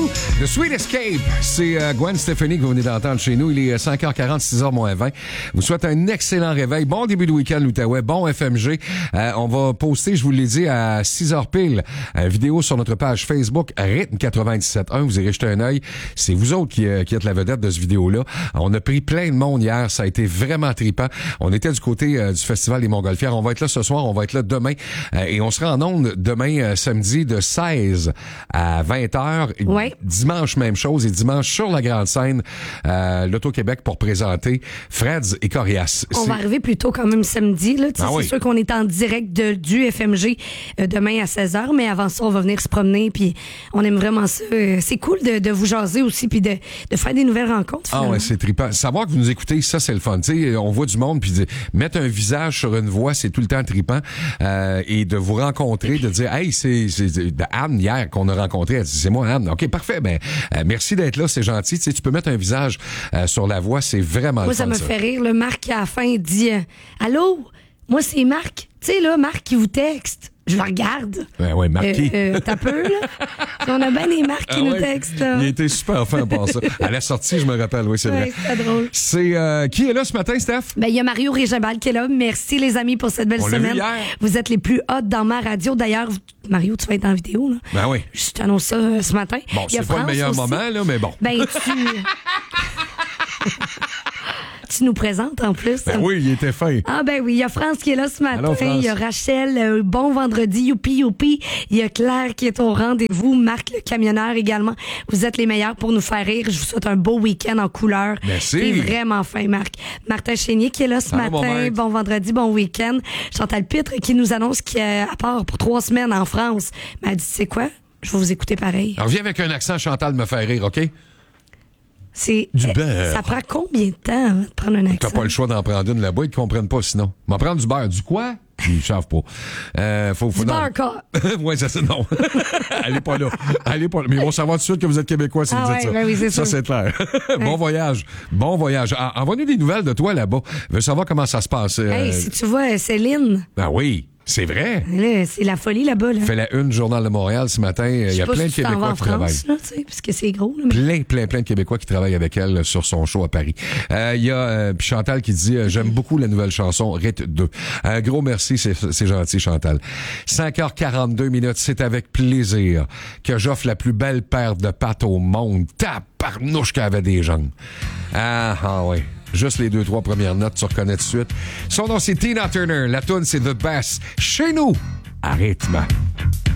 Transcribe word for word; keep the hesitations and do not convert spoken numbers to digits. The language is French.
You, The Sweet Escape. C'est euh, Gwen Stefani que vous venez d'entendre chez nous. Il est cinq heures quarante, six heures moins vingt. Vous souhaite un excellent réveil. Bon début de week-end, l'Outaouais. Bon F M G. Euh, on va poster, je vous l'ai dit, à six heures pile, une vidéo sur notre page Facebook, Rythme quatre-vingt-dix-sept un. Vous irez jeter un œil. C'est vous autres qui, euh, qui êtes la vedette de ce vidéo-là. On a pris plein de monde hier. Ça a été vraiment trippant. On était du côté euh, du Festival des Montgolfières. On va être là ce soir. On va être là demain. Euh, et on sera en ondes demain, euh, samedi, de seize à vingt heures. Ouais. Dimanche, même chose. Et dimanche, sur la grande scène, euh, l'Auto-Québec pour présenter Freds et Corias. On C'est... va arriver plus tôt quand même samedi. Là. Ah c'est oui. sûr qu'on est en direct de, du F M G euh, demain à seize heures, mais avant ça, on va venir se promener. Puis on aime vraiment ça. Euh, c'est cool de, de vous jaser aussi puis de, de faire des nouvelles rencontres. Ah ouais, c'est trippant. Savoir que vous nous écoutez, ça, c'est le fun. Tu sais, on voit du monde, puis mettre un visage sur une voix, c'est tout le temps trippant. Euh, et de vous rencontrer, de dire, hey, c'est, c'est Anne hier qu'on a rencontré. Elle dit, c'est moi, Anne. OK, parfait. Ben, euh, merci d'être là, c'est gentil. Tu sais, tu peux mettre un visage euh, sur la voix, c'est vraiment Moi, le fun. ça me ça. fait rire. Le Marc, à la fin, il dit euh, allô, moi, c'est Marc. Tu sais, là, Marc qui vous texte. Je le regarde. Ben ouais, marqué. Euh, euh, t'as peu, là. On a bien des Marcs qui Ah nous ouais. textent, là. Il était super fin par ça. À la sortie, je me rappelle, oui, c'est Ouais, vrai. c'est drôle. C'est euh, qui est là ce matin, Steph? Ben, il y a Mario Régimbal qui est là. Merci, les amis, pour cette belle On l'a vu semaine. hier. Vous êtes les plus hot dans ma radio. D'ailleurs, vous- Mario, tu vas être en vidéo, là. Ben oui. Je t'annonce ça euh, ce matin. Bon, Il y a c'est pas le France meilleur aussi. moment, là, mais bon. Ben, tu... tu nous présentes, en plus. Ben oui, il était fin. Ah ben oui, il y a France qui est là ce matin, Allô, France. il y a Rachel, euh, bon vendredi, youpi youpi, il y a Claire qui est au rendez-vous, Marc le camionneur également. Vous êtes les meilleurs pour nous faire rire. Je vous souhaite un beau week-end en couleur. Merci. T'es vraiment fin, Marc. Martin Chénier qui est là ce Allô, mon matin, maître. bon vendredi, bon week-end. Chantal Pitre qui nous annonce qu'elle part pour trois semaines en France. Mais elle dit, c'est quoi? Je vais vous écouter pareil. Alors, viens avec un accent Chantal me faire rire, OK? C'est Du euh, beurre. Ça prend combien de temps avant de prendre un accent? T'as pas le choix d'en prendre une là-bas, ils te comprennent pas sinon. M'en prendre du beurre. Du quoi? Ils savent pas. Euh, faut, faut, Du non. beurre, quoi. ouais, ça c'est non. Allez pas là. Allez pas là. Mais ils vont savoir tout de suite que vous êtes Québécois si Ah vous ouais, dites ça. ben oui, c'est ça, sûr. c'est clair. Bon voyage. Bon voyage. Ah, envoie-nous des nouvelles de toi là-bas. Je veux savoir comment ça se passe. Euh, Hey, si tu vois, Céline, Ben oui, c'est vrai. là, c'est la folie là-bas, là. Fait la une Journal de Montréal ce matin. Il Je y sais a pas plein si de tu t'en vas Québécois en qui travaillent. France, là, tu sais, parce que c'est gros, là. Mais... Plein, plein, plein de Québécois qui travaillent avec elle sur son show à Paris. Euh, Il y a euh, puis Chantal qui dit euh, j'aime beaucoup la nouvelle chanson Rite deux. Un gros merci, c'est, c'est gentil Chantal. cinq heures quarante-deux minutes, c'est avec plaisir que j'offre la plus belle paire de pattes au monde. Tabarnouche qu'elle avait des jambes. Ah, ah oui. Juste les deux, trois premières notes, tu reconnais tout de suite. Son nom, c'est Tina Turner. La tune, c'est The Best. Chez nous, à rythme.